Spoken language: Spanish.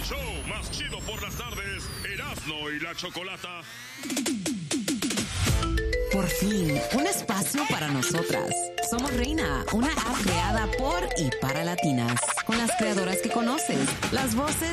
show más chido por las tardes, Erasmo y la Chocolata. Por fin, un espacio para nosotras. Somos Reina, una app creada por y para latinas. Con las creadoras que conoces, las voces